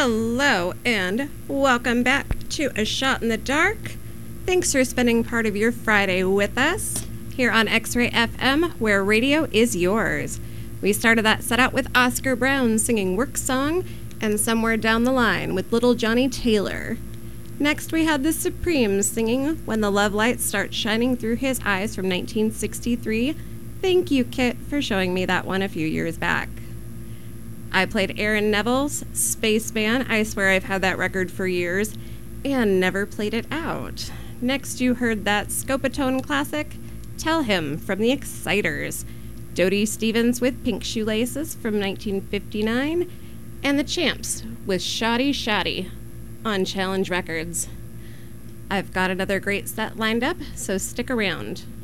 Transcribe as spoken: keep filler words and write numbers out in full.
Hello and welcome back to A Shot in the Dark. Thanks for spending part of your Friday with us here on X-Ray F M, where radio is yours. We started that set out with Oscar Brown singing Work Song and Somewhere Down the Line with Little Johnny Taylor. Next we had the Supremes singing When the Love Light Starts Shining Through His Eyes from nineteen sixty-three. Thank you, Kit, for showing me that one a few years back. I played Aaron Neville's Spaceman. I swear I've had that record for years and never played it out. Next you heard that Scopatone classic, Tell Him from the Exciters. Dodie Stevens with Pink Shoelaces from nineteen fifty-nine. And the Champs with Shoddy Shoddy on Challenge Records. I've got another great set lined up, so stick around.